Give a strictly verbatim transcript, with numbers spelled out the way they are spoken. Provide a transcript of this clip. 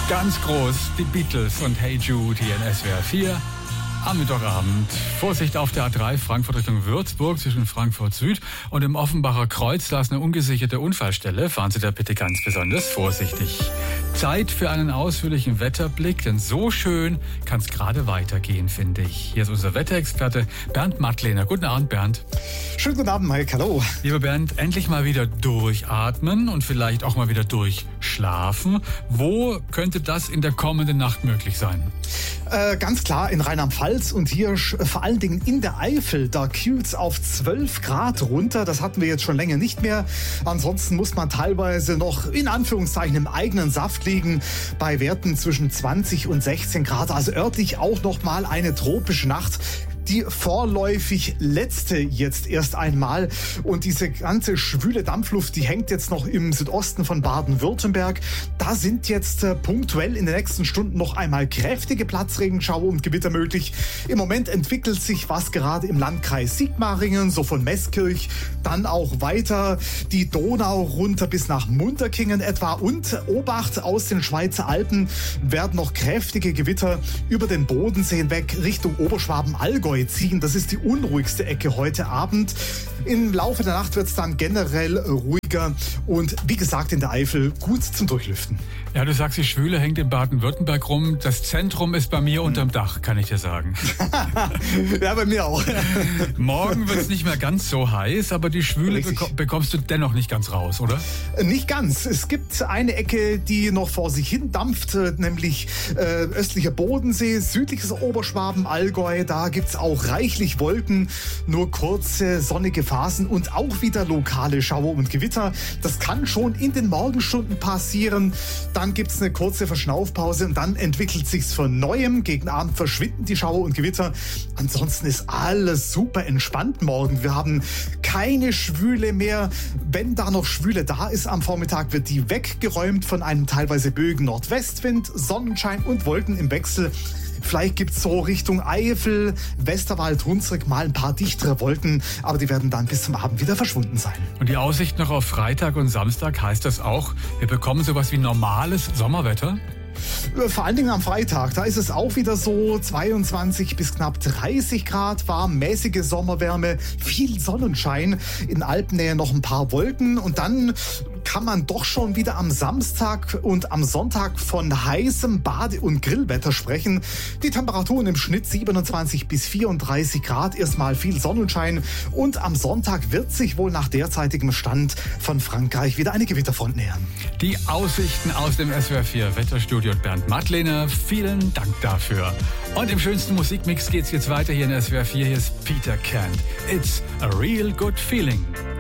Ganz groß, die Beatles und Hey Jude hier in S W R vier. Am Mittwochabend. Vorsicht auf der A drei Frankfurt Richtung Würzburg zwischen Frankfurt Süd und im Offenbacher Kreuz. Da ist eine ungesicherte Unfallstelle. Fahren Sie da bitte ganz besonders vorsichtig. Zeit für einen ausführlichen Wetterblick, denn so schön kann es gerade weitergehen, finde ich. Hier ist unser Wetterexperte Bernd Mattlehner. Guten Abend, Bernd. Schönen guten Abend, Mike. Hallo. Lieber Bernd, endlich mal wieder durchatmen und vielleicht auch mal wieder durchschlafen. Wo könnte das in der kommenden Nacht möglich sein? Äh, ganz klar in Rheinland-Pfalz und hier vor allen Dingen in der Eifel. Da kühlt es auf zwölf Grad runter. Das hatten wir jetzt schon länger nicht mehr. Ansonsten muss man teilweise noch in Anführungszeichen im eigenen Saft liegen bei Werten zwischen zwanzig und sechzehn Grad. Also örtlich auch noch mal eine tropische Nacht. Die vorläufig letzte jetzt erst einmal. Und diese ganze schwüle Dampfluft, die hängt jetzt noch im Südosten von Baden-Württemberg. Da sind jetzt äh, punktuell in den nächsten Stunden noch einmal kräftige Platzregenschauer und Gewitter möglich. Im Moment entwickelt sich was gerade im Landkreis Sigmaringen, so von Meßkirch, dann auch weiter die Donau runter bis nach Munterkingen etwa. Und Obacht, aus den Schweizer Alpen werden noch kräftige Gewitter über den Bodensee hinweg Richtung Oberschwaben-Allgäu ziehen. Das ist die unruhigste Ecke heute Abend. Im Laufe der Nacht wird es dann generell ruhiger und wie gesagt in der Eifel gut zum Durchlüften. Ja, du sagst, die Schwüle hängt in Baden-Württemberg rum. Das Zentrum ist bei mir unterm Dach, kann ich dir sagen. Ja, bei mir auch. Morgen wird es nicht mehr ganz so heiß, aber die Schwüle beko- bekommst du dennoch nicht ganz raus, oder? Nicht ganz. Es gibt eine Ecke, die noch vor sich hin dampft, nämlich äh, östlicher Bodensee, südliches Oberschwaben, Allgäu. Da gibt's auch reichlich Wolken, nur kurze sonnige Phasen und auch wieder lokale Schauer und Gewitter. Das kann schon in den Morgenstunden passieren. Dann gibt's eine kurze Verschnaufpause und dann entwickelt sich's von Neuem. Gegen Abend verschwinden die Schauer und Gewitter. Ansonsten ist alles super entspannt morgen. Wir haben keine Schwüle mehr. Wenn da noch Schwüle da ist am Vormittag, wird die weggeräumt von einem teilweise böigen Nordwestwind, Sonnenschein und Wolken im Wechsel. Vielleicht gibt's so Richtung Eifel, Westerwald, Hunsrück mal ein paar dichtere Wolken, aber die werden dann bis zum Abend wieder verschwunden sein. Und die Aussicht noch auf Freitag und Samstag, heißt das auch, wir bekommen sowas wie normales Sommerwetter? Vor allen Dingen am Freitag, da ist es auch wieder so zweiundzwanzig bis knapp dreißig Grad warm, mäßige Sommerwärme, viel Sonnenschein, in Alpennähe noch ein paar Wolken und dann kann man doch schon wieder am Samstag und am Sonntag von heißem Bade- und Grillwetter sprechen. Die Temperaturen im Schnitt siebenundzwanzig bis vierunddreißig Grad, erstmal viel Sonnenschein und am Sonntag wird sich wohl nach derzeitigem Stand von Frankreich wieder eine Gewitterfront nähern. Die Aussichten aus dem S W R vier Wetterstudio und Bernd Mattlehner, vielen Dank dafür. Und im schönsten Musikmix geht's jetzt weiter hier in S W R vier. Hier ist Peter Kent. It's a real good feeling.